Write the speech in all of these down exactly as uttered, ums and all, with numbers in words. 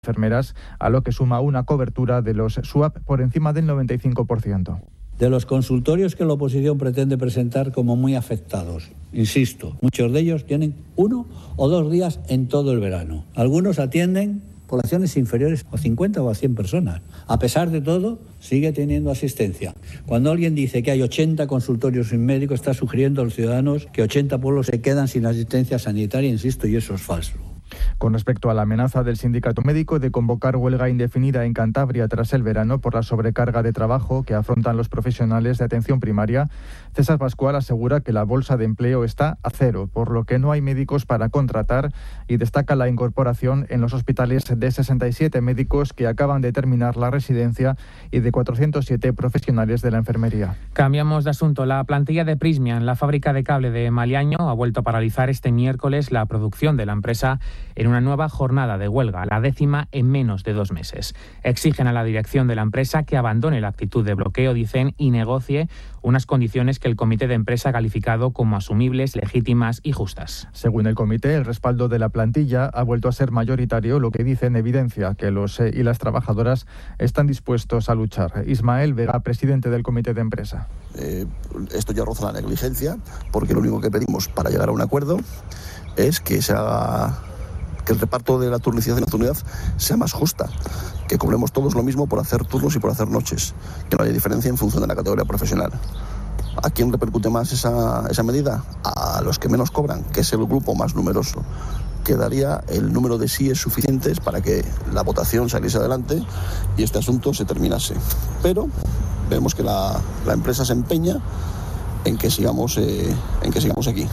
enfermeras, a lo que suma una cobertura de los S W A P por encima del noventa y cinco por ciento. De los consultorios que la oposición pretende presentar como muy afectados, insisto, muchos de ellos tienen uno o dos días en todo el verano. Algunos atienden poblaciones inferiores a cincuenta o a cien personas. A pesar de todo, sigue teniendo asistencia. Cuando alguien dice que hay ochenta consultorios sin médico, está sugiriendo a los ciudadanos que ochenta pueblos se quedan sin asistencia sanitaria, insisto, y eso es falso. Con respecto a la amenaza del sindicato médico de convocar huelga indefinida en Cantabria tras el verano por la sobrecarga de trabajo que afrontan los profesionales de atención primaria, César Pascual asegura que la bolsa de empleo está a cero, por lo que no hay médicos para contratar, y destaca la incorporación en los hospitales de sesenta y siete médicos que acaban de terminar la residencia y de cuatrocientos siete profesionales de la enfermería. Cambiamos de asunto. La plantilla de Prysmian, la fábrica de cable de Maliaño, ha vuelto a paralizar este miércoles la producción de la empresa en una nueva jornada de huelga, la décima en menos de dos meses. Exigen a la dirección de la empresa que abandone la actitud de bloqueo, dicen, y negocie unas condiciones que el comité de empresa ha calificado como asumibles, legítimas y justas. Según el comité, el respaldo de la plantilla ha vuelto a ser mayoritario, lo que dice en evidencia que los eh, y las trabajadoras están dispuestos a luchar. Ismael Vega, presidente del comité de empresa. Eh, esto ya roza la negligencia, porque lo único que pedimos para llegar a un acuerdo es que se haga que el reparto de la turnicidad y nocturnidad sea más justa, que cobremos todos lo mismo por hacer turnos y por hacer noches, que no haya diferencia en función de la categoría profesional. ¿A quién repercute más esa, esa medida? A los que menos cobran, que es el grupo más numeroso. Quedaría el número de síes suficientes para que la votación saliese adelante y este asunto se terminase. Pero vemos que la, la empresa se empeña en que sigamos, eh, en que sigamos aquí.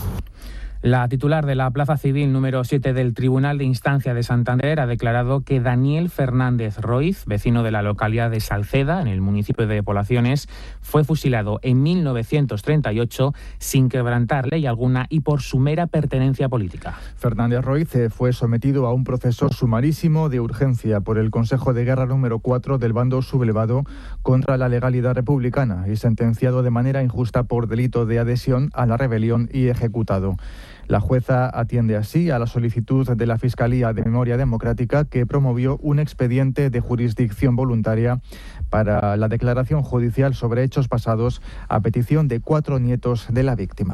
La titular de la Plaza Civil número siete del Tribunal de Instancia de Santander ha declarado que Daniel Fernández Roiz, vecino de la localidad de Salceda, en el municipio de Poblaciones, fue fusilado en mil novecientos treinta y ocho sin quebrantar ley alguna y por su mera pertenencia política. Fernández Roiz fue sometido a un proceso sumarísimo de urgencia por el Consejo de Guerra número cuatro del bando sublevado contra la legalidad republicana y sentenciado de manera injusta por delito de adhesión a la rebelión y ejecutado. La jueza atiende así a la solicitud de la Fiscalía de Memoria Democrática, que promovió un expediente de jurisdicción voluntaria para la declaración judicial sobre hechos pasados a petición de cuatro nietos de la víctima.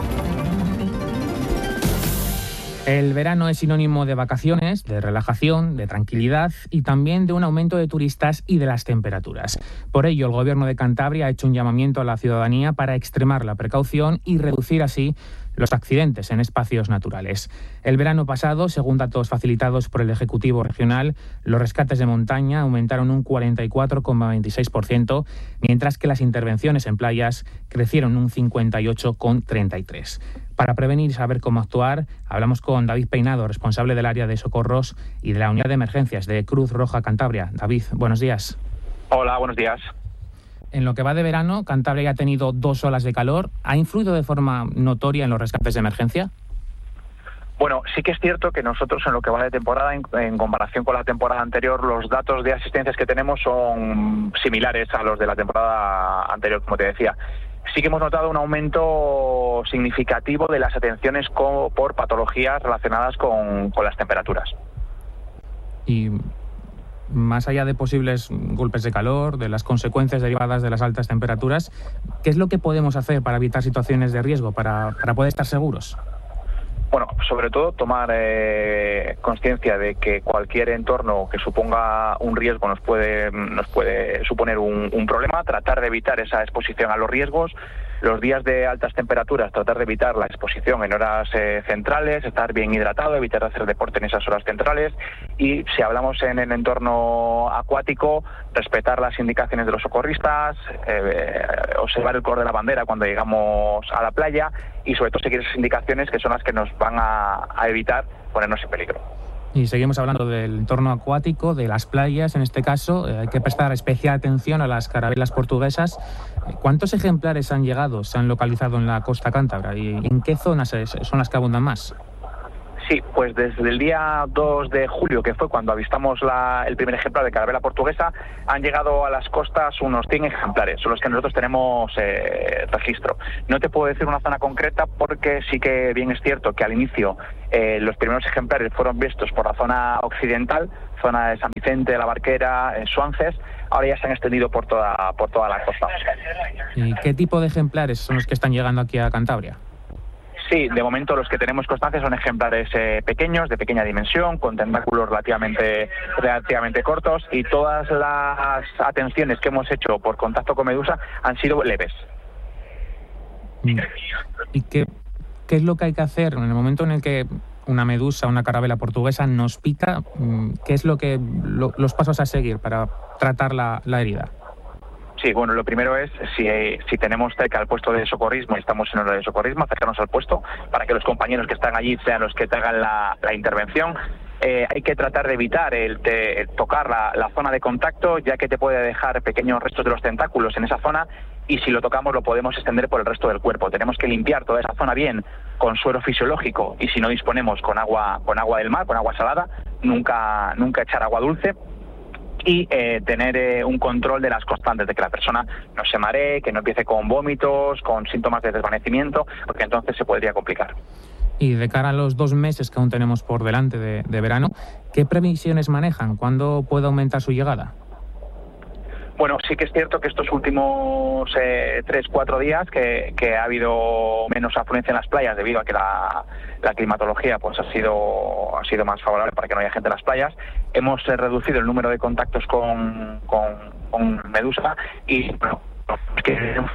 El verano es sinónimo de vacaciones, de relajación, de tranquilidad y también de un aumento de turistas y de las temperaturas. Por ello, el Gobierno de Cantabria ha hecho un llamamiento a la ciudadanía para extremar la precaución y reducir así los accidentes en espacios naturales. El verano pasado, según datos facilitados por el Ejecutivo Regional, los rescates de montaña aumentaron un cuarenta y cuatro coma veintiséis por ciento, mientras que las intervenciones en playas crecieron un cincuenta y ocho coma treinta y tres por ciento. Para prevenir y saber cómo actuar, hablamos con David Peinado, responsable del área de socorros y de la unidad de emergencias de Cruz Roja Cantabria. David, buenos días. Hola, buenos días. En lo que va de verano, Cantabria ha tenido dos olas de calor. ¿Ha influido de forma notoria en los rescates de emergencia? Bueno, sí que es cierto que nosotros en lo que va de temporada, en, en comparación con la temporada anterior, los datos de asistencias que tenemos son similares a los de la temporada anterior, como te decía. Sí que hemos notado un aumento significativo de las atenciones co- por patologías relacionadas con, con las temperaturas. Y más allá de posibles golpes de calor, de las consecuencias derivadas de las altas temperaturas, ¿qué es lo que podemos hacer para evitar situaciones de riesgo, para, para poder estar seguros? Bueno, sobre todo tomar eh, conciencia de que cualquier entorno que suponga un riesgo nos puede nos puede suponer un, un problema, tratar de evitar esa exposición a los riesgos. Los días de altas temperaturas, tratar de evitar la exposición en horas eh, centrales, estar bien hidratado, evitar hacer deporte en esas horas centrales y, si hablamos en el entorno acuático, respetar las indicaciones de los socorristas, eh, observar el color de la bandera cuando llegamos a la playa y, sobre todo, seguir esas indicaciones que son las que nos van a, a evitar ponernos en peligro. Y seguimos hablando del entorno acuático, de las playas en este caso. Eh, hay que prestar especial atención a las carabelas portuguesas. ¿Cuántos ejemplares han llegado, se han localizado en la costa cántabra y en qué zonas es, son las que abundan más? Sí, pues desde el día dos de julio, que fue cuando avistamos la, el primer ejemplar de carabela portuguesa, han llegado a las costas unos cien ejemplares, son los que nosotros tenemos eh, registro. No te puedo decir una zona concreta porque sí que bien es cierto que al inicio eh, los primeros ejemplares fueron vistos por la zona occidental, zona de San Vicente, La Barquera, eh, Suances, ahora ya se han extendido por toda, por toda la costa. ¿Y qué tipo de ejemplares son los que están llegando aquí a Cantabria? Sí, de momento los que tenemos constancia son ejemplares eh, pequeños, de pequeña dimensión, con tentáculos relativamente, relativamente cortos, y todas las atenciones que hemos hecho por contacto con medusa han sido leves. ¿Y qué, qué es lo que hay que hacer en el momento en el que una medusa, una carabela portuguesa nos pica? ¿Qué es lo que lo, los pasos a seguir para tratar la, la herida? Sí, bueno, lo primero es, si, si tenemos cerca el puesto de socorrismo y estamos en hora de socorrismo, acercarnos al puesto para que los compañeros que están allí sean los que te hagan la, la intervención. Eh, hay que tratar de evitar el, te, el tocar la, la zona de contacto, ya que te puede dejar pequeños restos de los tentáculos en esa zona, y si lo tocamos lo podemos extender por el resto del cuerpo. Tenemos que limpiar toda esa zona bien con suero fisiológico, y si no disponemos con agua, con agua del mar, con agua salada, nunca, nunca echar agua dulce. Y eh, tener eh, un control de las constantes, de que la persona no se maree, que no empiece con vómitos, con síntomas de desvanecimiento, porque entonces se podría complicar. Y de cara a los dos meses que aún tenemos por delante de, de verano, ¿qué previsiones manejan? ¿Cuándo puede aumentar su llegada? Bueno, sí que es cierto que estos últimos eh, tres, cuatro días que, que ha habido menos afluencia en las playas debido a que la, la climatología pues ha sido ha sido más favorable para que no haya gente en las playas, hemos eh, reducido el número de contactos con, con, con medusa, y bueno, es que en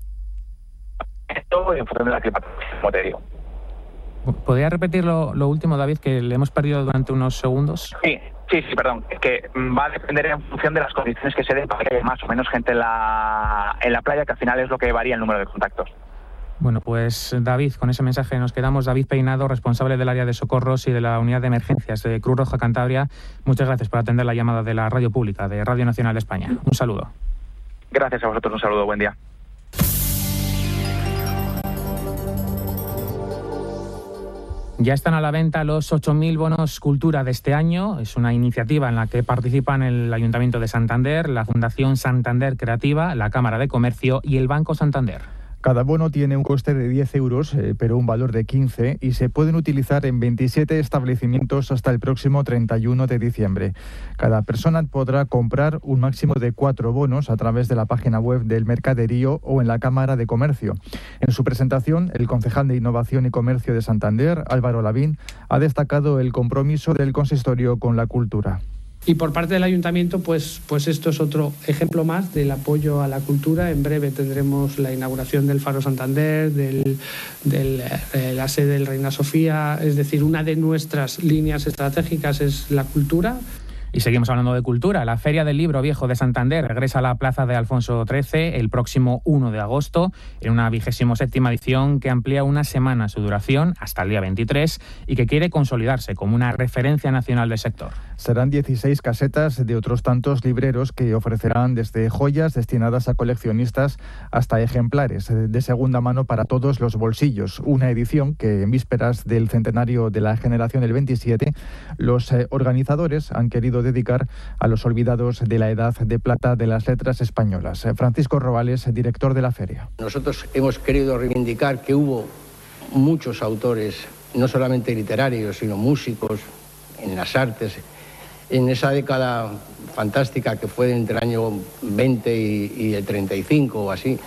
función de la climatología, como te digo. ¿Podría repetir lo, lo último, David, que le hemos perdido durante unos segundos? Sí. Sí, sí, perdón, que va a depender en función de las condiciones que se den para que haya más o menos gente en la, en la playa, que al final es lo que varía el número de contactos. Bueno, pues David, con ese mensaje nos quedamos. David Peinado, responsable del área de socorros y de la unidad de emergencias de Cruz Roja Cantabria. Muchas gracias por atender la llamada de la radio pública, de Radio Nacional de España. Un saludo. Gracias a vosotros, un saludo, buen día. Ya están a la venta los ocho mil bonos Cultura de este año. Es una iniciativa en la que participan el Ayuntamiento de Santander, la Fundación Santander Creativa, la Cámara de Comercio y el Banco Santander. Cada bono tiene un coste de diez euros, eh, pero un valor de quince, y se pueden utilizar en veintisiete establecimientos hasta el próximo treinta y uno de diciembre. Cada persona podrá comprar un máximo de cuatro bonos a través de la página web del Mercaderío o en la Cámara de Comercio. En su presentación, el concejal de Innovación y Comercio de Santander, Álvaro Lavín, ha destacado el compromiso del consistorio con la cultura. Y por parte del Ayuntamiento, pues, pues esto es otro ejemplo más del apoyo a la cultura. En breve tendremos la inauguración del Faro Santander, de del, eh, la sede del Reina Sofía. Es decir, una de nuestras líneas estratégicas es la cultura. Y seguimos hablando de cultura. La Feria del Libro Viejo de Santander regresa a la Plaza de Alfonso trece el próximo uno de agosto, en una vigésimo séptima edición que amplía una semana su duración hasta el día veintitrés y que quiere consolidarse como una referencia nacional del sector. Serán dieciséis casetas de otros tantos libreros que ofrecerán desde joyas destinadas a coleccionistas hasta ejemplares de segunda mano para todos los bolsillos. Una edición que en vísperas del centenario de la generación del veintisiete, los eh, organizadores han querido dedicar a los olvidados de la edad de plata de las letras españolas. Francisco Robales, director de la feria. Nosotros hemos querido reivindicar que hubo muchos autores, no solamente literarios, sino músicos, en las artes, en esa década fantástica que fue entre el año veinte y, y el treinta y cinco o así.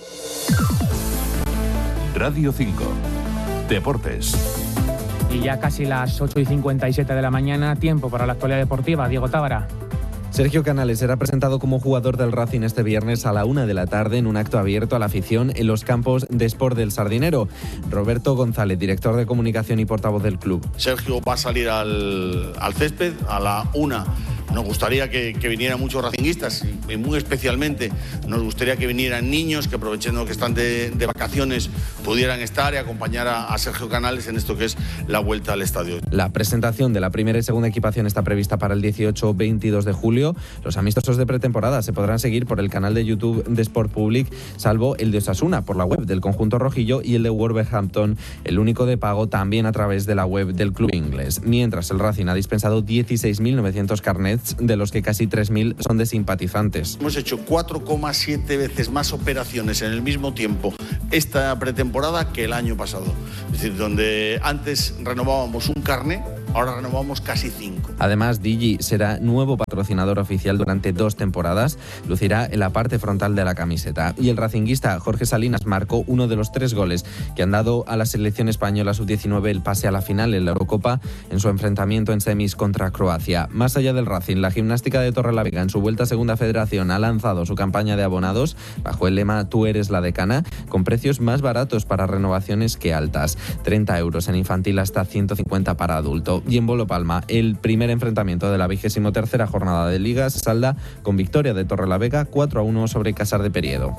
Radio cinco. Deportes. Y ya casi las ocho y cincuenta y siete de la mañana, tiempo para la actualidad deportiva. Diego Tábara. Sergio Canales será presentado como jugador del Racing este viernes a la una de la tarde en un acto abierto a la afición en los campos de Sport del Sardinero. Roberto González, director de comunicación y portavoz del club. Sergio va a salir al, al césped a la una. Nos gustaría que, que vinieran muchos racinguistas y muy especialmente nos gustaría que vinieran niños que, aprovechando que están de, de vacaciones, pudieran estar y acompañar a, a Sergio Canales en esto que es la vuelta al estadio. La presentación de la primera y segunda equipación está prevista para el dieciocho veintidós de julio. Los amistosos de pretemporada se podrán seguir por el canal de YouTube de Sport Public, salvo el de Osasuna por la web del conjunto rojillo y el de Wolverhampton, el único de pago, también a través de la web del club inglés. Mientras el Racing ha dispensado dieciséis mil novecientos carnets, de los que casi tres mil son de simpatizantes. Hemos hecho cuatro coma siete veces más operaciones en el mismo tiempo esta pretemporada que el año pasado. Es decir, donde antes renovábamos un carné, ahora renovamos casi cinco. Además, Digi será nuevo patrocinador oficial durante dos temporadas, lucirá en la parte frontal de la camiseta. Y el racinguista Jorge Salinas marcó uno de los tres goles que han dado a la selección española sub diecinueve el pase a la final en la Eurocopa en su enfrentamiento en semis contra Croacia. Más allá del Racing, la gimnástica de Torrelavega en su vuelta a Segunda Federación ha lanzado su campaña de abonados bajo el lema Tú eres la decana, con precios más baratos para renovaciones que altas. treinta euros en infantil hasta ciento cincuenta para adulto. Y en Bolo Palma, el primer enfrentamiento de la vigésimo tercera jornada de Liga se salda con victoria de Torrelavega cuatro a uno sobre Casar de Periedo.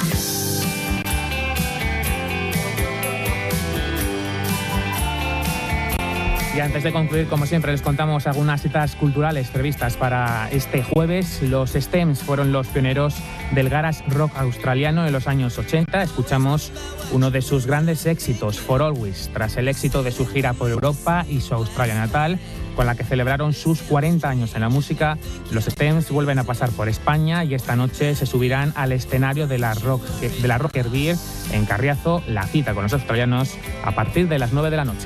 Y antes de concluir, como siempre, les contamos algunas citas culturales previstas para este jueves. Los Stems fueron los pioneros del garage rock australiano en los años ochenta. Escuchamos uno de sus grandes éxitos, For Always, tras el éxito de su gira por Europa y su Australia natal, con la que celebraron sus cuarenta años en la música. Los Stems vuelven a pasar por España y esta noche se subirán al escenario de la, rock, de la Rocker Beer en Carriazo. La cita con los australianos a partir de las nueve de la noche.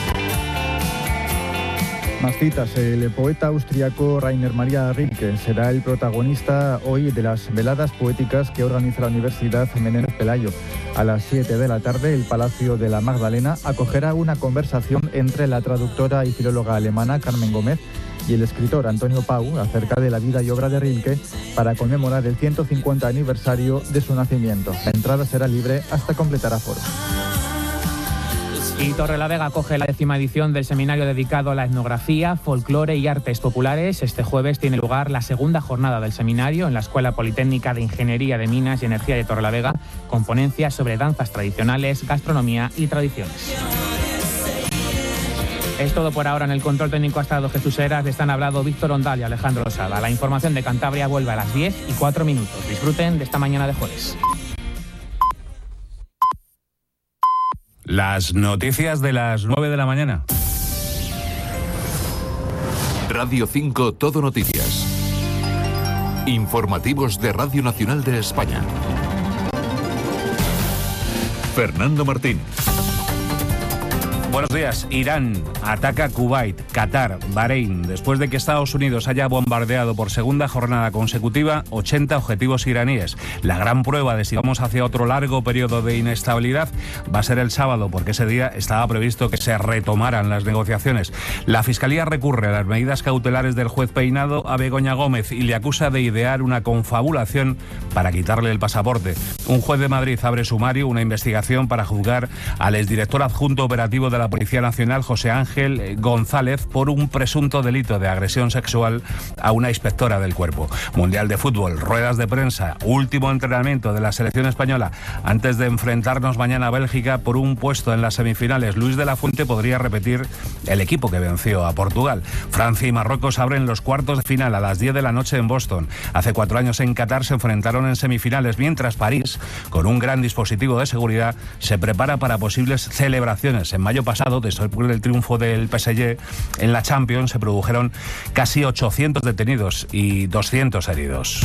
Más citas. El poeta austriaco Rainer Maria Rilke será el protagonista hoy de las veladas poéticas que organiza la Universidad Menéndez Pelayo. A las siete de la tarde, el Palacio de la Magdalena acogerá una conversación entre la traductora y filóloga alemana Carmen Gómez y el escritor Antonio Pau acerca de la vida y obra de Rilke para conmemorar el ciento cincuenta aniversario de su nacimiento. La entrada será libre hasta completar aforo. Y Torrelavega acoge la décima edición del seminario dedicado a la etnografía, folclore y artes populares. Este jueves tiene lugar la segunda jornada del seminario en la Escuela Politécnica de Ingeniería de Minas y Energía de Torrelavega, con ponencias sobre danzas tradicionales, gastronomía y tradiciones. Es todo por ahora. En el control técnico ha estado Jesús Heras, les han hablado Víctor Ondal y Alejandro Losada. La información de Cantabria vuelve a las diez y cuatro minutos. Disfruten de esta mañana de jueves. Las noticias de las nueve de la mañana. Radio cinco Todo Noticias. Informativos de Radio Nacional de España. Fernando Martín. Buenos días. Irán ataca Kuwait, Qatar, Bahrein, después de que Estados Unidos haya bombardeado por segunda jornada consecutiva ochenta objetivos iraníes. La gran prueba de si vamos hacia otro largo periodo de inestabilidad va a ser el sábado, porque ese día estaba previsto que se retomaran las negociaciones. La Fiscalía recurre a las medidas cautelares del juez Peinado a Begoña Gómez y le acusa de idear una confabulación para quitarle el pasaporte. Un juez de Madrid abre sumario, una investigación para juzgar al exdirector adjunto operativo de la Policía Nacional, José Ángel González, por un presunto delito de agresión sexual a una inspectora del cuerpo. Mundial de fútbol, ruedas de prensa, último entrenamiento de la selección española antes de enfrentarnos mañana a Bélgica por un puesto en las semifinales. Luis de la Fuente podría repetir el equipo que venció a Portugal. Francia y Marruecos abren los cuartos de final a las diez de la noche en Boston. Hace cuatro años en Qatar se enfrentaron en semifinales, mientras París, con un gran dispositivo de seguridad, se prepara para posibles celebraciones. En mayo pasado, después del triunfo del P S G en la Champions, se produjeron casi ochocientos detenidos y doscientos heridos.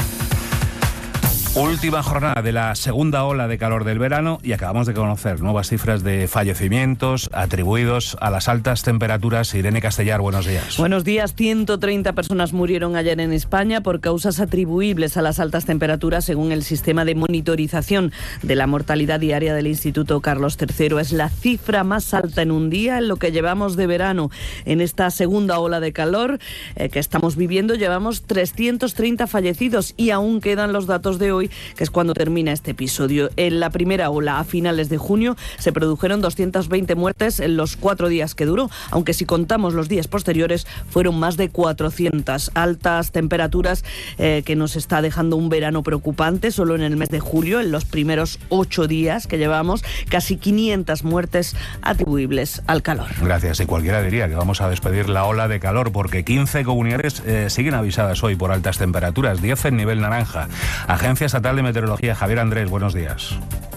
Última jornada de la segunda ola de calor del verano y acabamos de conocer nuevas cifras de fallecimientos atribuidos a las altas temperaturas. Irene Castellar, buenos días. Buenos días. ciento treinta personas murieron ayer en España por causas atribuibles a las altas temperaturas, según el sistema de monitorización de la mortalidad diaria del Instituto Carlos tercero. Es la cifra más alta en un día en lo que llevamos de verano. En esta segunda ola de calor eh, que estamos viviendo llevamos trescientos treinta fallecidos y aún quedan los datos de hoy, que es cuando termina este episodio. En la primera ola, a finales de junio, se produjeron doscientas veinte muertes en los cuatro días que duró, aunque si contamos los días posteriores fueron más de cuatrocientas. Altas temperaturas eh, que nos está dejando un verano preocupante. Solo en el mes de julio, en los primeros ocho días que llevamos, casi quinientas muertes atribuibles al calor. Gracias. Y cualquiera diría que vamos a despedir la ola de calor, porque quince comunidades eh, siguen avisadas hoy por altas temperaturas, diez en nivel naranja. Agencias Estatal de Meteorología, Javier Andrés, buenos días.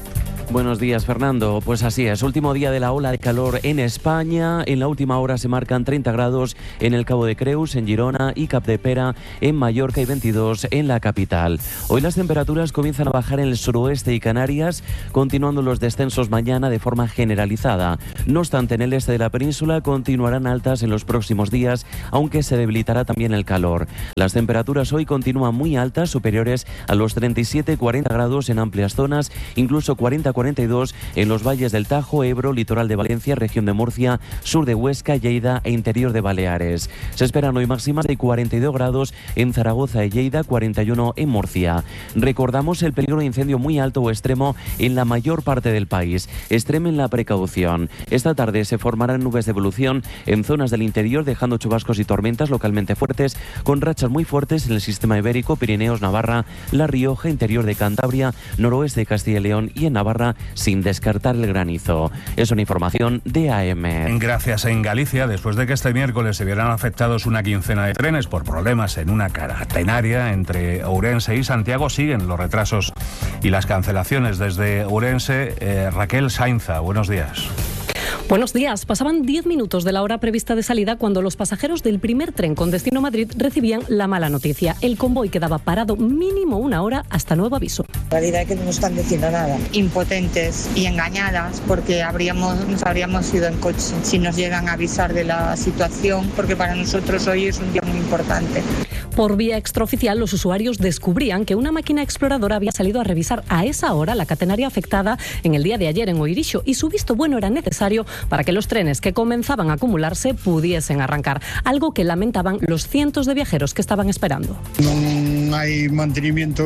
Buenos días, Fernando. Pues así es, último día de la ola de calor en España. En la última hora se marcan treinta grados en el Cabo de Creus, en Girona y Capdepera, en Mallorca y veintidós en la capital. Hoy las temperaturas comienzan a bajar en el suroeste y Canarias, continuando los descensos mañana de forma generalizada. No obstante, en el este de la península continuarán altas en los próximos días, aunque se debilitará también el calor. Las temperaturas hoy continúan muy altas, superiores a los treinta y siete a cuarenta grados en amplias zonas, incluso cuarenta a cuarenta y dos en los valles del Tajo, Ebro, litoral de Valencia, región de Murcia, sur de Huesca, Lleida e interior de Baleares. Se esperan hoy máximas de cuarenta y dos grados en Zaragoza y Lleida, cuarenta y uno en Murcia. Recordamos el peligro de incendio muy alto o extremo en la mayor parte del país. Extremen la precaución. Esta tarde se formarán nubes de evolución en zonas del interior, dejando chubascos y tormentas localmente fuertes, con rachas muy fuertes en el sistema ibérico, Pirineos, Navarra, La Rioja, interior de Cantabria, noroeste de Castilla y León y en Navarra, sin descartar el granizo. Es una información de A M. Gracias. En Galicia, después de que este miércoles se vieran afectados una quincena de trenes por problemas en una catenaria entre Ourense y Santiago, siguen los retrasos y las cancelaciones. Desde Ourense, eh, Raquel Sainza, buenos días. Buenos días. Pasaban diez minutos de la hora prevista de salida cuando los pasajeros del primer tren con destino Madrid recibían la mala noticia. El convoy quedaba parado mínimo una hora hasta nuevo aviso. La realidad es que no nos están diciendo nada. Impotentes y engañadas porque habríamos, nos habríamos ido en coche si nos llegan a avisar de la situación, porque para nosotros hoy es un día muy importante. Por vía extraoficial, los usuarios descubrían que una máquina exploradora había salido a revisar a esa hora la catenaria afectada en el día de ayer en Oirixo, y su visto bueno era necesario para que los trenes que comenzaban a acumularse pudiesen arrancar, algo que lamentaban los cientos de viajeros que estaban esperando. Non hai mantenimiento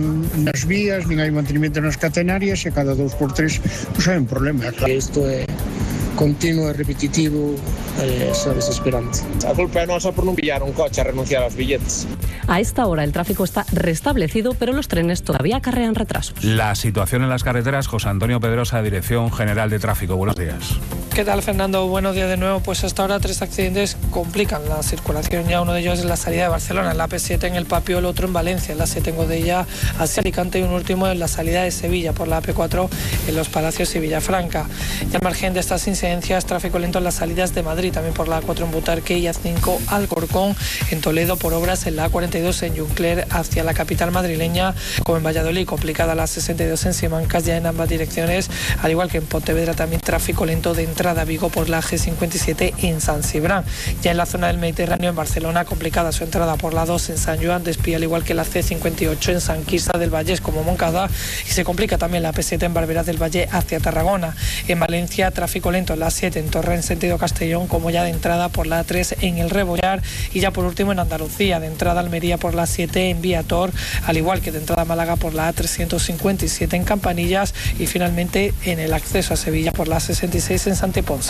nas vías, nin hai mantenimiento nas catenarias, e cada dos por tres pues, hai un problema. Isto é continuo e repetitivo, é só desesperante. A culpa é nosa por non pillar un coche a renunciar aos billetes. A esta hora el tráfico está restablecido, pero los trenes todavía acarrean retrasos. La situación en las carreteras, José Antonio Pedrosa, Dirección General de Tráfico. Buenos días. ¿Qué tal, Fernando? Buenos días de nuevo. Pues hasta ahora tres accidentes complican la circulación. Ya uno de ellos es la salida de Barcelona, en la P siete en el Papio, el otro en Valencia, en la siete en Godella hacia Alicante, y un último en la salida de Sevilla por la A P cuatro en Los Palacios y Villafranca. Y al margen de estas incidencias, tráfico lento en las salidas de Madrid, también por la A cuatro en Butarque y A cinco Alcorcón, en Toledo por obras en la A cuarenta y dos en Juncler hacia la capital madrileña, como en Valladolid, complicada la sesenta y dos en Simancas ya en ambas direcciones, al igual que en Pontevedra también tráfico lento de entrada a Vigo por la G cincuenta y siete en San Cibrán. Ya en la zona del Mediterráneo, en Barcelona, complicada su entrada por la dos en San Joan de Espí, al igual que la C cincuenta y ocho en San Quirze del Vallés como Moncada, y se complica también la P siete en Barberá del Valle hacia Tarragona. En Valencia, tráfico lento en la siete en Torrent sentido Castellón, como ya de entrada por la A tres en El Rebollar, y ya por último en Andalucía, de entrada Almería por la siete en Viator, al igual que de entrada Málaga por la A trescientos cincuenta y siete en Campanillas, y finalmente en el acceso a Sevilla por la sesenta y seis en Santiponce.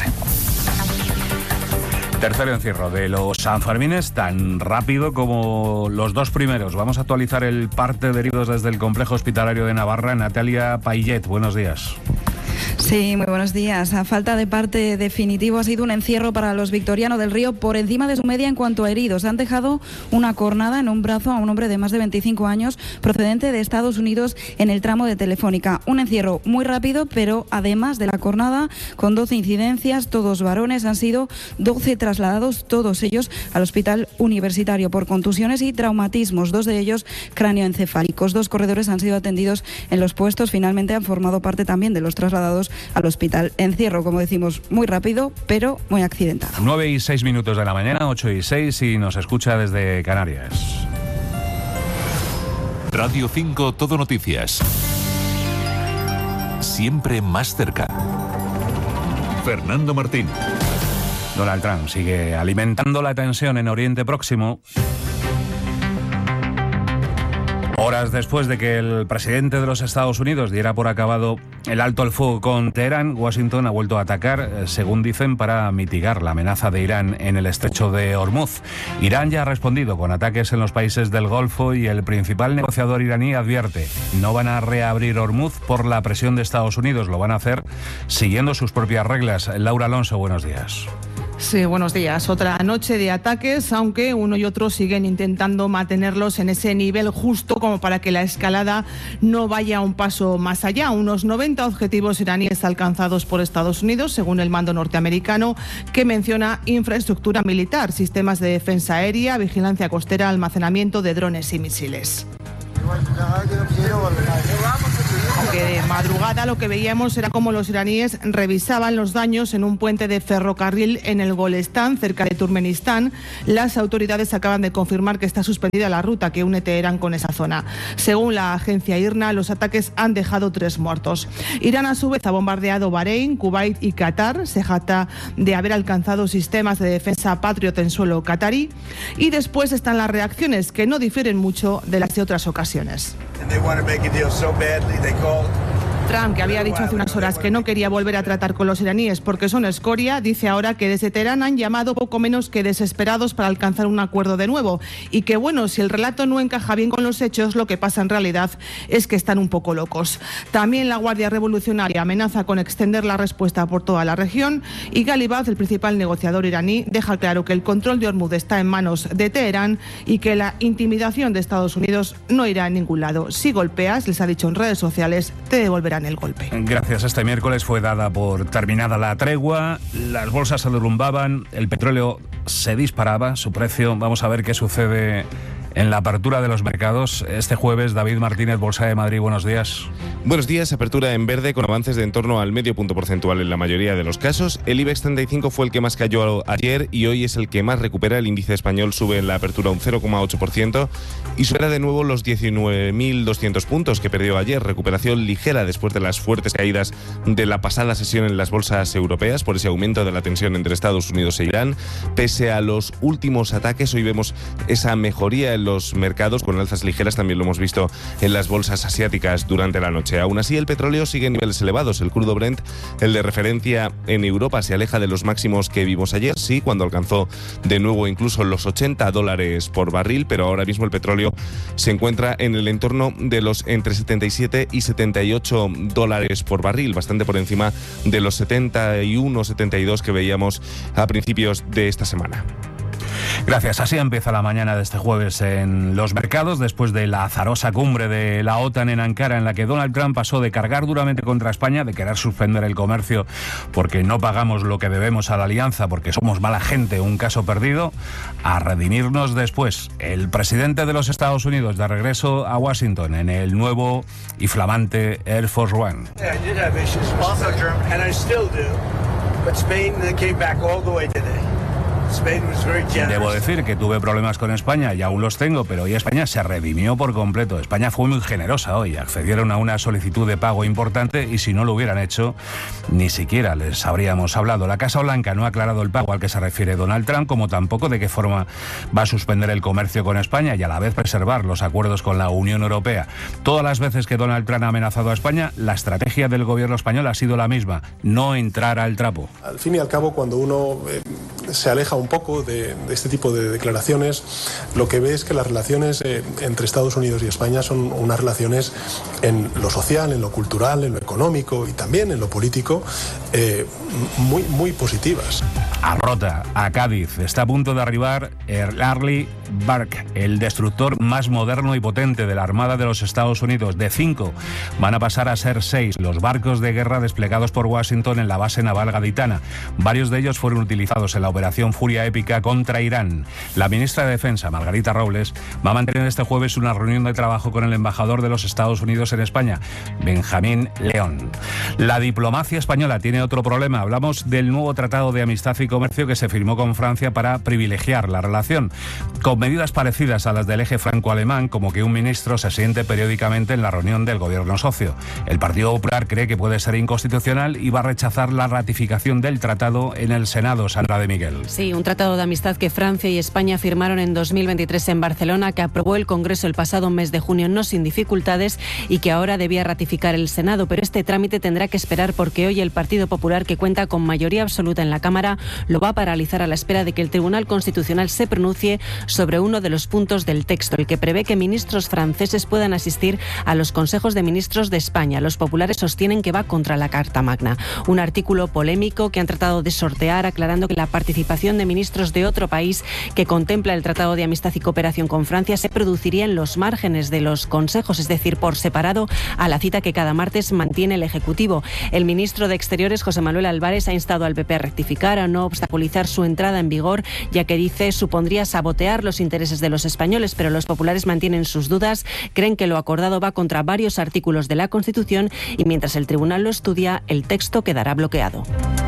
Tercer encierro de los Sanfermines, tan rápido como los dos primeros. Vamos a actualizar el parte de heridos desde el complejo hospitalario de Navarra. Natalia Payet, buenos días. Sí, muy buenos días. A falta de parte definitivo, ha sido un encierro para los Victoriano del Río por encima de su media en cuanto a heridos. Han dejado una cornada en un brazo a un hombre de más de veinticinco años procedente de Estados Unidos en el tramo de Telefónica. Un encierro muy rápido, pero además de la cornada, con doce incidencias, todos varones, han sido doce trasladados, todos ellos al hospital universitario por contusiones y traumatismos, dos de ellos cráneoencefálicos. Dos corredores han sido atendidos en los puestos, finalmente han formado parte también de los trasladados al hospital. Encierro, como decimos, muy rápido, pero muy accidentado. nueve y seis minutos de la mañana, ocho y seis, y nos escucha desde Canarias. Radio cinco Todo Noticias. Siempre más cerca. Fernando Martín. Donald Trump sigue alimentando la tensión en Oriente Próximo. Horas después de que el presidente de los Estados Unidos diera por acabado el alto al fuego con Teherán, Washington ha vuelto a atacar, según dicen, para mitigar la amenaza de Irán en el estrecho de Hormuz. Irán ya ha respondido con ataques en los países del Golfo y el principal negociador iraní advierte: no van a reabrir Hormuz por la presión de Estados Unidos, lo van a hacer siguiendo sus propias reglas. Laura Alonso, buenos días. Sí, buenos días. Otra noche de ataques, aunque uno y otro siguen intentando mantenerlos en ese nivel justo como para que la escalada no vaya un paso más allá. Unos noventa objetivos iraníes alcanzados por Estados Unidos, según el mando norteamericano, que menciona infraestructura militar, sistemas de defensa aérea, vigilancia costera, almacenamiento de drones y misiles. Aunque de madrugada lo que veíamos era cómo los iraníes revisaban los daños en un puente de ferrocarril en el Golestán, cerca de Turkmenistán. Las autoridades acaban de confirmar que está suspendida la ruta que une Teherán con esa zona. Según la agencia I R N A, los ataques han dejado tres muertos. Irán, a su vez, ha bombardeado Bahrein, Kuwait y Qatar. Se jacta de haber alcanzado sistemas de defensa Patriot en suelo qatarí. Y después están las reacciones, que no difieren mucho de las de otras ocasiones. Trump, que había dicho hace unas horas que no quería volver a tratar con los iraníes porque son escoria, dice ahora que desde Teherán han llamado poco menos que desesperados para alcanzar un acuerdo de nuevo y que, bueno, si el relato no encaja bien con los hechos, lo que pasa en realidad es que están un poco locos. También la Guardia Revolucionaria amenaza con extender la respuesta por toda la región y Ghalibaf, el principal negociador iraní, deja claro que el control de Hormuz está en manos de Teherán y que la intimidación de Estados Unidos no irá a ningún lado. Si golpeas, les ha dicho en redes sociales, te devolverán el golpe. Gracias. Este miércoles fue dada por terminada la tregua, las bolsas se derrumbaban, el petróleo se disparaba, su precio. Vamos a ver qué sucede en la apertura de los mercados este jueves. David Martínez, Bolsa de Madrid, buenos días. Buenos días. Apertura en verde con avances de en torno al medio punto porcentual en la mayoría de los casos. El IBEX treinta y cinco fue el que más cayó ayer y hoy es el que más recupera. El índice español sube en la apertura un cero coma ocho por ciento y supera de nuevo los diecinueve mil doscientos puntos que perdió ayer. Recuperación ligera después de las fuertes caídas de la pasada sesión en las bolsas europeas por ese aumento de la tensión entre Estados Unidos e Irán. Pese a los últimos ataques, hoy vemos esa mejoría en los mercados con alzas ligeras. También lo hemos visto en las bolsas asiáticas durante la noche. Aún así, el petróleo sigue en niveles elevados. El crudo Brent, el de referencia en Europa, se aleja de los máximos que vimos ayer, sí, cuando alcanzó de nuevo incluso los ochenta dólares por barril, pero ahora mismo el petróleo se encuentra en el entorno de los entre setenta y siete y setenta y ocho dólares por barril, bastante por encima de los setenta y uno, setenta y dos que veíamos a principios de esta semana. Gracias. Así empieza la mañana de este jueves en los mercados, después de la azarosa cumbre de la OTAN en Ankara, en la que Donald Trump pasó de cargar duramente contra España, de querer suspender el comercio porque no pagamos lo que debemos a la alianza, porque somos mala gente, un caso perdido, a redimirnos después. El presidente de los Estados Unidos de regreso a Washington en el nuevo y flamante Air Force One. Debo decir que tuve problemas con España y aún los tengo, pero hoy España se redimió por completo. España fue muy generosa hoy, accedieron a una solicitud de pago importante y si no lo hubieran hecho, ni siquiera les habríamos hablado. La Casa Blanca no ha aclarado el pago al que se refiere Donald Trump, como tampoco de qué forma va a suspender el comercio con España y a la vez preservar los acuerdos con la Unión Europea. Todas las veces que Donald Trump ha amenazado a España, la estrategia del gobierno español ha sido la misma: no entrar al trapo. Al fin y al cabo, cuando uno eh, se aleja un poco de, de este tipo de declaraciones, lo que ve es que las relaciones eh, entre Estados Unidos y España son unas relaciones en lo social, en lo cultural, en lo económico y también en lo político eh, muy, muy positivas. A Rota, a Cádiz, está a punto de arribar el Arleigh Burke, el destructor más moderno y potente de la Armada de los Estados Unidos. De cinco van a pasar a ser seis los barcos de guerra desplegados por Washington en la base naval gaditana. Varios de ellos fueron utilizados en la operación Furia Épica contra Irán. La ministra de Defensa, Margarita Robles, va a mantener este jueves una reunión de trabajo con el embajador de los Estados Unidos en España, Benjamín León. La diplomacia española tiene otro problema. Hablamos del nuevo Tratado de Amistad y Comercio que se firmó con Francia para privilegiar la relación, con medidas parecidas a las del eje franco-alemán, como que un ministro se siente periódicamente en la reunión del gobierno socio. El Partido Popular cree que puede ser inconstitucional y va a rechazar la ratificación del tratado en el Senado. Sandra de Miguel. Sí, un tratado de amistad que Francia y España firmaron en dos mil veintitrés en Barcelona, que aprobó el Congreso el pasado mes de junio no sin dificultades y que ahora debía ratificar el Senado, pero este trámite tendrá que esperar porque hoy el Partido Popular, que cuenta con mayoría absoluta en la Cámara, lo va a paralizar a la espera de que el Tribunal Constitucional se pronuncie sobre uno de los puntos del texto, el que prevé que ministros franceses puedan asistir a los consejos de ministros de España. Los populares sostienen que va contra la Carta Magna. Un artículo polémico que han tratado de sortear, aclarando que la participación de ministros de otro país que contempla el Tratado de Amistad y Cooperación con Francia se produciría en los márgenes de los consejos, es decir, por separado a la cita que cada martes mantiene el Ejecutivo. El ministro de Exteriores, José Manuel Álvarez, ha instado al P P a rectificar, a no obstaculizar su entrada en vigor, ya que dice supondría sabotear los intereses de los españoles, pero los populares mantienen sus dudas, creen que lo acordado va contra varios artículos de la Constitución y mientras el tribunal lo estudia, el texto quedará bloqueado.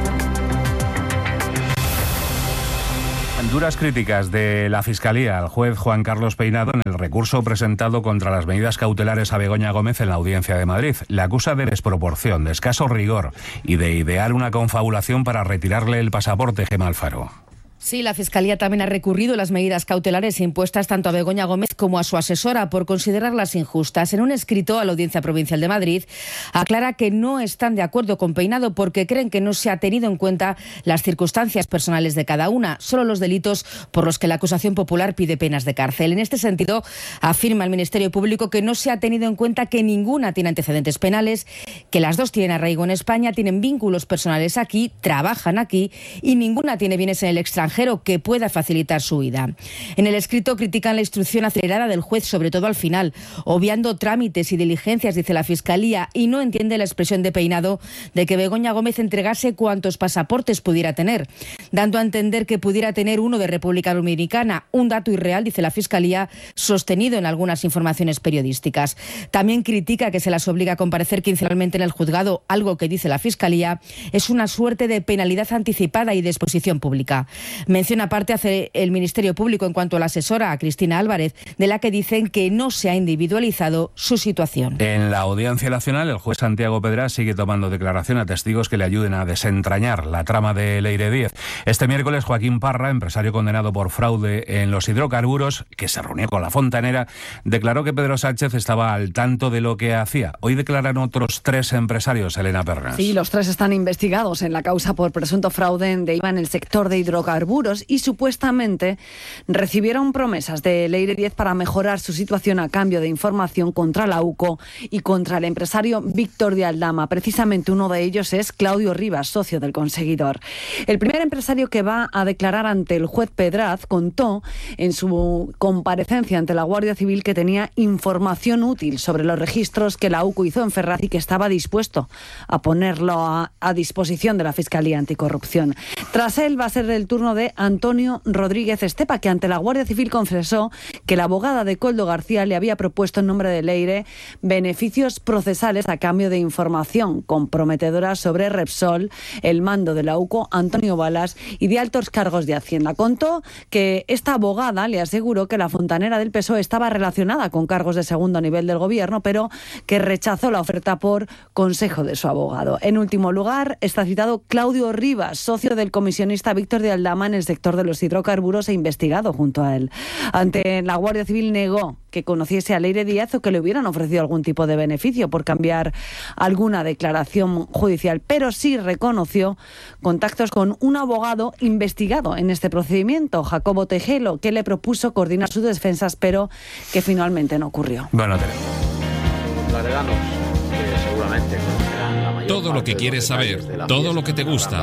Duras críticas de la Fiscalía al juez Juan Carlos Peinado en el recurso presentado contra las medidas cautelares a Begoña Gómez en la Audiencia de Madrid. Le acusa de desproporción, de escaso rigor y de idear una confabulación para retirarle el pasaporte. Gemma Alfaro. Sí, la Fiscalía también ha recurrido las medidas cautelares impuestas tanto a Begoña Gómez como a su asesora por considerarlas injustas. En un escrito a la Audiencia Provincial de Madrid aclara que no están de acuerdo con Peinado porque creen que no se ha tenido en cuenta las circunstancias personales de cada una, solo los delitos por los que la acusación popular pide penas de cárcel. En este sentido, afirma el Ministerio Público que no se ha tenido en cuenta que ninguna tiene antecedentes penales, que las dos tienen arraigo en España, tienen vínculos personales aquí, trabajan aquí y ninguna tiene bienes en el extranjero que pueda facilitar su huida. En el escrito critican la instrucción acelerada del juez, sobre todo al final, obviando trámites y diligencias, dice la Fiscalía, y no entiende la expresión de Peinado de que Begoña Gómez entregase cuantos pasaportes pudiera tener, dando a entender que pudiera tener uno de República Dominicana, un dato irreal, dice la Fiscalía, sostenido en algunas informaciones periodísticas. También critica que se las obliga a comparecer quincenalmente en el juzgado, algo que, dice la Fiscalía, es una suerte de penalidad anticipada y de exposición pública. Mención aparte hace el Ministerio Público en cuanto a la asesora, a Cristina Álvarez, de la que dicen que no se ha individualizado su situación. En la Audiencia Nacional, el juez Santiago Pedrás sigue tomando declaración a testigos que le ayuden a desentrañar la trama de Leire Díez. Este miércoles, Joaquín Parra, empresario condenado por fraude en los hidrocarburos, que se reunió con la fontanera, declaró que Pedro Sánchez estaba al tanto de lo que hacía. Hoy declaran otros tres empresarios, Elena Pernas. Sí, los tres están investigados en la causa por presunto fraude de I V A en el sector de hidrocarburos y supuestamente recibieron promesas de Leire Díez para mejorar su situación a cambio de información contra la U C O y contra el empresario Víctor de Aldama. Precisamente uno de ellos es Claudio Rivas, socio del conseguidor. El primer empresario que va a declarar ante el juez Pedraz contó en su comparecencia ante la Guardia Civil que tenía información útil sobre los registros que la U C O hizo en Ferraz y que estaba dispuesto a ponerlo a, a disposición de la Fiscalía Anticorrupción. Tras él va a ser el turno de Antonio Rodríguez Estepa, que ante la Guardia Civil confesó que la abogada de Koldo García le había propuesto en nombre de Leire beneficios procesales a cambio de información comprometedora sobre Repsol, el mando de la U C O, Antonio Balas y de altos cargos de Hacienda. Contó que esta abogada le aseguró que la fontanera del P S O E estaba relacionada con cargos de segundo nivel del gobierno, pero que rechazó la oferta por consejo de su abogado. En último lugar, está citado Claudio Rivas, socio del comisionista Víctor de Aldama en el sector de los hidrocarburos e investigado junto a él. Ante la Guardia Civil negó que conociese a Leire Díaz o que le hubieran ofrecido algún tipo de beneficio por cambiar alguna declaración judicial, pero sí reconoció contactos con un abogado investigado en este procedimiento, Jacobo Tejelo, que le propuso coordinar sus defensas, pero que finalmente no ocurrió. Bueno, tenemos. Laredanos, que seguramente conocerán la mayor todo lo que quieres saber, todo lo que te gusta.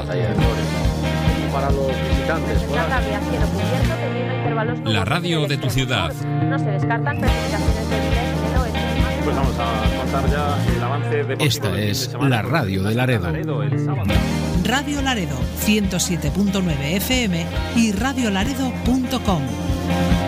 Para los visitantes. La radio de tu ciudad. No se descartan precipitaciones débiles en el oeste. Pues vamos a contar ya el avance deportivo. Esta es la radio de Laredo. Radio Laredo, ciento siete punto nueve F M y radio laredo punto com.